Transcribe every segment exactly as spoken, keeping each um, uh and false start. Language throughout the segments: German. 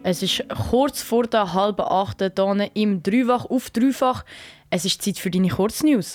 Es ist kurz vor der halben achten hier im Dreifach auf Dreifach. Es ist Zeit für deine Kurznews.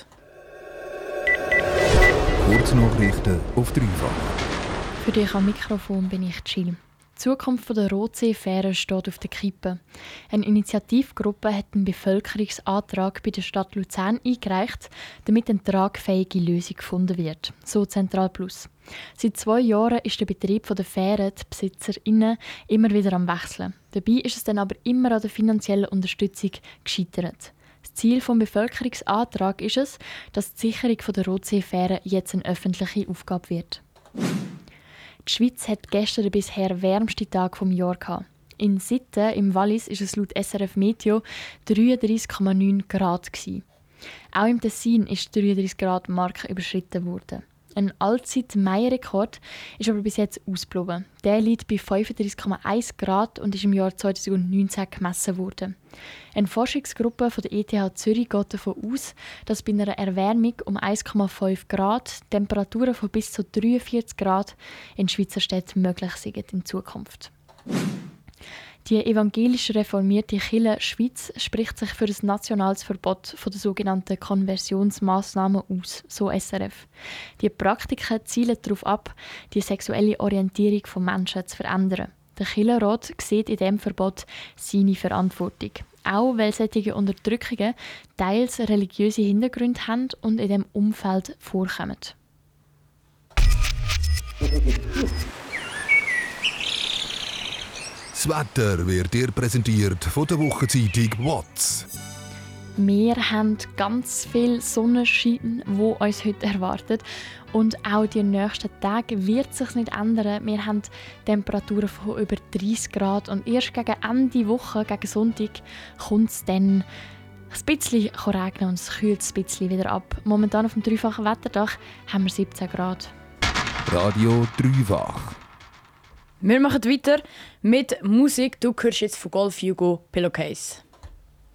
Kurznachrichten auf Dreifach. Für dich am Mikrofon bin ich Jill. Die Zukunft der Rotsee-Fähre steht auf der Kippe. Eine Initiativgruppe hat einen Bevölkerungsantrag bei der Stadt Luzern eingereicht, damit eine tragfähige Lösung gefunden wird. So Zentral Plus. Seit zwei Jahren ist der Betrieb der Fähre, die BesitzerInnen, immer wieder am Wechseln. Dabei ist es dann aber immer an der finanziellen Unterstützung gescheitert. Das Ziel des Bevölkerungsantrags ist es, dass die Sicherung der Rotsee-Fähre jetzt eine öffentliche Aufgabe wird. Die Schweiz hat gestern den bisher wärmsten Tag des Jahres gehabt. In Sitten im Wallis ist es laut S R F Meteo dreiunddreissig Komma neun Grad gewesen. Auch im Tessin ist die dreiunddreissig Grad Marke überschritten worden. Ein Allzeit-Mai-Rekord ist aber bis jetzt ausgeblieben. Der liegt bei fünfunddreissig Komma eins Grad und ist im Jahr zweitausendneunzehn gemessen worden. Eine Forschungsgruppe von der E T H Zürich geht davon aus, dass bei einer Erwärmung um eins Komma fünf Grad Temperaturen von bis zu dreiundvierzig Grad in Schweizer Städten möglich sind in Zukunft. Die evangelisch reformierte Kirche Schweiz spricht sich für ein nationales Verbot von der sogenannten Konversionsmaßnahmen aus, so S R F. Die Praktiken zielen darauf ab, die sexuelle Orientierung von Menschen zu verändern. Der Kirchenrat sieht in diesem Verbot seine Verantwortung. Auch weil solche Unterdrückungen teils religiöse Hintergründe haben und in diesem Umfeld vorkommen. Das Wetter wird dir präsentiert von der Wochenzeitung W O Z. Wir haben ganz viel Sonnenschein, wo uns heute erwartet. Und auch die nächsten Tage wird es sich nicht ändern. Wir haben Temperaturen von über dreißig Grad. Und erst gegen Ende Woche, gegen Sonntag, kommt es dann ein bisschen regnen und es kühlt ein bisschen wieder ab. Momentan auf dem dreifachen Wetterdach haben wir siebzehn Grad. Radio Dreifach. Wir machen weiter mit Musik. Du hörst jetzt von Golf Hugo Pillowcase.